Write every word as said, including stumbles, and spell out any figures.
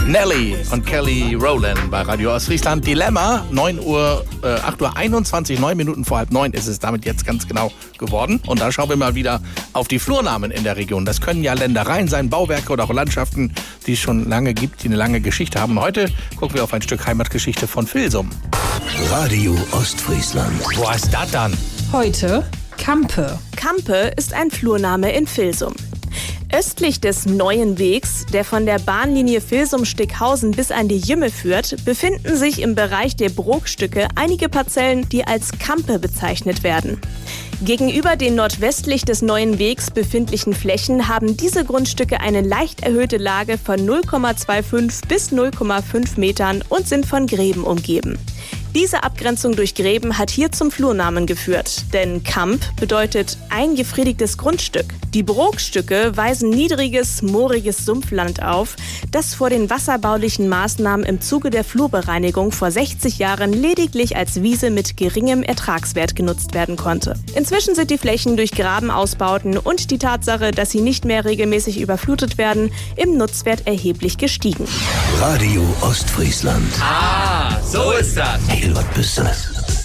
Nelly und Kelly Rowland bei Radio Ostfriesland. Dilemma, neun Uhr, äh, acht Uhr einundzwanzig, neun Minuten vor halb neun ist es damit jetzt ganz genau geworden. Und da schauen wir mal wieder auf die Flurnamen in der Region. Das können ja Ländereien sein, Bauwerke oder auch Landschaften, die es schon lange gibt, die eine lange Geschichte haben. Heute gucken wir auf ein Stück Heimatgeschichte von Filsum. Radio Ostfriesland. Wo ist das dann? Heute Kampe. Kampe ist ein Flurname in Filsum. Östlich des Neuen Wegs, der von der Bahnlinie Filsum-Stickhausen bis an die Jümme führt, befinden sich im Bereich der Bruchstücke einige Parzellen, die als Kampe bezeichnet werden. Gegenüber den nordwestlich des Neuen Wegs befindlichen Flächen haben diese Grundstücke eine leicht erhöhte Lage von null Komma fünfundzwanzig bis null Komma fünf Metern und sind von Gräben umgeben. Diese Abgrenzung durch Gräben hat hier zum Flurnamen geführt, denn Kamp bedeutet eingefriedigtes Grundstück. Die Bruchstücke weisen niedriges, mooriges Sumpfland auf, das vor den wasserbaulichen Maßnahmen im Zuge der Flurbereinigung vor sechzig Jahren lediglich als Wiese mit geringem Ertragswert genutzt werden konnte. Inzwischen sind die Flächen durch Grabenausbauten und die Tatsache, dass sie nicht mehr regelmäßig überflutet werden, im Nutzwert erheblich gestiegen. Radio Ostfriesland. Ah, so ist das. Hey, was bist du?